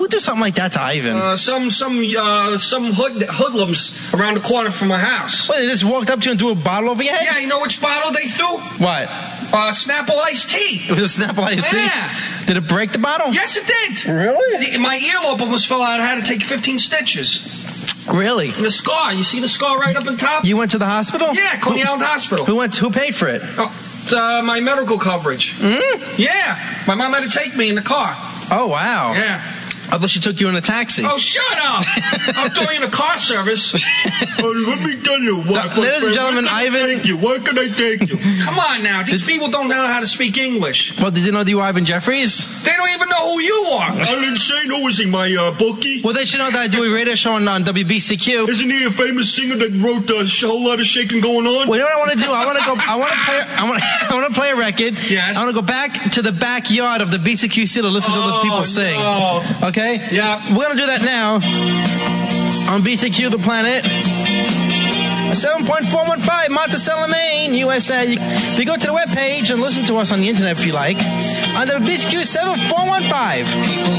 Who do something like that to Ivan? Some hoodlums around the corner from my house. Well, they just walked up to you and threw a bottle over your head? Yeah, you know which bottle they threw? What? Snapple iced tea. It was a Snapple iced tea? Yeah. Did it break the bottle? Yes, it did. Really? My earlobe almost fell out. I had to take 15 stitches. Really? And the scar. You see the scar right up on top? You went to the hospital? Yeah, Coney Island Hospital. Who paid for it? My medical coverage. Mm-hmm. Yeah. My mom had to take me in the car. Oh, wow. Yeah. I thought she took you in a taxi. Oh, shut up! I'm doing a car service. Let me tell you what. Ladies and gentlemen, Ivan. Why can I take you? Come on now. These people don't know how to speak English. Well, did they know that you were Ivan Jeffries? They don't even know who you are. Alan Shane, who is he, my bookie? Well, they should know that I do a radio show on WBCQ. Isn't he a famous singer that wrote a whole lot of shaking going on? Well, you know what I want to do? I want to play a record. Yes. I want to go back to the backyard of the BCQ to listen to those people sing. No. Okay? Yeah. We're going to do that now on BCQ The Planet. 7.415 Monticello, Maine, USA. You go to the webpage and listen to us on the internet if you like. On the BCQ 7415.